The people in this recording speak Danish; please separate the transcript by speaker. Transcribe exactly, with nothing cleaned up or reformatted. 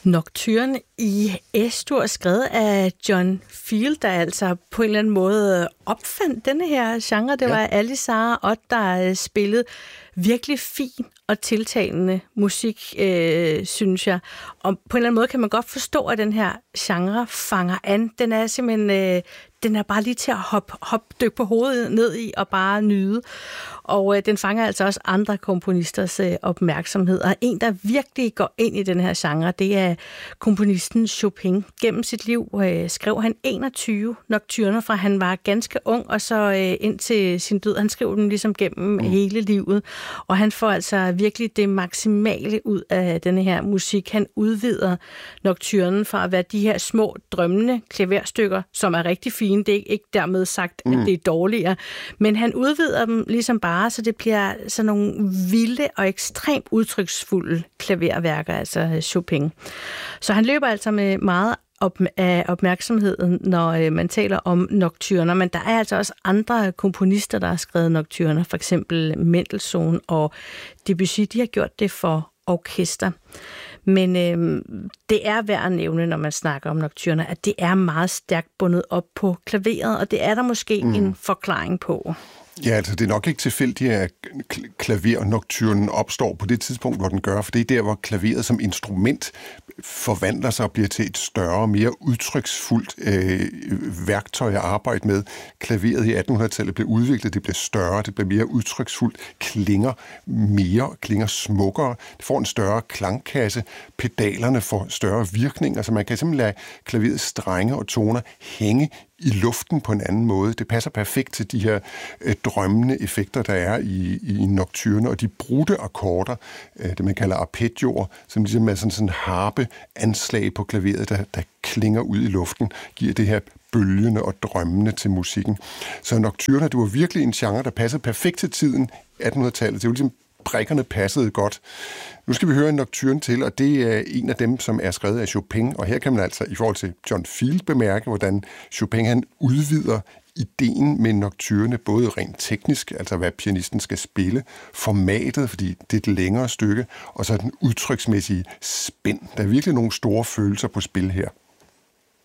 Speaker 1: Nocturne i S-dur, skrevet af John Field, der altså på en eller anden måde opfandt denne her genre. Det var ja. Ali Sara Ott, der spillede virkelig fin og tiltalende musik, øh, synes jeg. Og på en eller anden måde kan man godt forstå, at den her genre fanger an. Den er simpelthen... Øh, den er bare lige til at hoppe, hoppe dykke på hovedet ned i og bare nyde. Og øh, den fanger altså også andre komponisters øh, opmærksomhed. Og en, der virkelig går ind i den her genre, det er komponisten Chopin. Gennem sit liv øh, skrev han enogtyve nocturner, fra han var ganske ung, og så øh, ind til sin død. Han skrev dem ligesom gennem mm. hele livet. Og han får altså virkelig det maksimale ud af denne her musik. Han udvider nocturnen fra at være de her små drømmende klaverstykker, som er rigtig fine. Det er ikke dermed sagt, at det er dårligere. Men han udvider dem ligesom bare, så det bliver sådan nogle vilde og ekstremt udtryksfulde klaverværker, altså Chopin. Så han løber altså med meget op af opmærksomheden, når man taler om nocturner. Men der er altså også andre komponister, der har skrevet nocturner. For eksempel Mendelssohn og Debussy. De har gjort det for orkester. Men øh, det er værd at nævne, når man snakker om nocturner, at det er meget stærkt bundet op på klaveret, og det er der måske mm. en forklaring på.
Speaker 2: Ja, altså det er nok ikke tilfældigt, at klavernocturnen opstår på det tidspunkt, hvor den gør, for det er der, hvor klaveret som instrument forvandler sig og bliver til et større, mere udtryksfuldt øh, værktøj at arbejde med. Klaveret i attenhundredetallet blev udviklet, det blev større, det blev mere udtryksfuldt, klinger mere, klinger smukkere, det får en større klangkasse, pedalerne får større virkninger, så man kan simpelthen lade klaverets strenge og toner hænge i luften på en anden måde. Det passer perfekt til de her øh, drømmende effekter, der er i, i nocturne, og de brudte akkorder, øh, det man kalder arpeggioer, som ligesom er sådan en harpe anslag på klaveret, der, der klinger ud i luften, giver det her bølgende og drømmende til musikken. Så nocturne, det var virkelig en genre, der passede perfekt til tiden, attenhundredetallet. Det var ligesom brækkerne passede godt. Nu skal vi høre en nocturne til, og det er en af dem, som er skrevet af Chopin, og her kan man altså i forhold til John Field bemærke, hvordan Chopin han udvider ideen med nocturne, både rent teknisk, altså hvad pianisten skal spille, formatet, fordi det er et længere stykke, og så den udtryksmæssige spænd. Der er virkelig nogle store følelser på spil her.